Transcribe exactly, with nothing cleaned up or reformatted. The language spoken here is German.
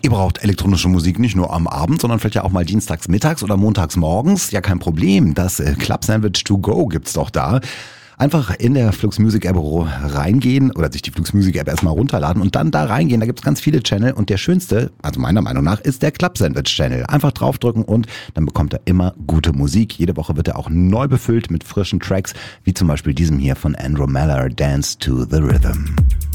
Ihr braucht elektronische Musik nicht nur am Abend, sondern vielleicht ja auch mal dienstags mittags oder montags morgens. Ja, kein Problem. Das äh, Club Sandwich to go gibt's doch da. Einfach in der Flux Music App reingehen oder sich die Flux Music App erstmal runterladen und dann da reingehen. Da gibt's ganz viele Channel und der schönste, also meiner Meinung nach, ist der Club Sandwich Channel. Einfach draufdrücken und dann bekommt er immer gute Musik. Jede Woche wird er auch neu befüllt mit frischen Tracks, wie zum Beispiel diesem hier von Andrew Miller, Dance to the Rhythm.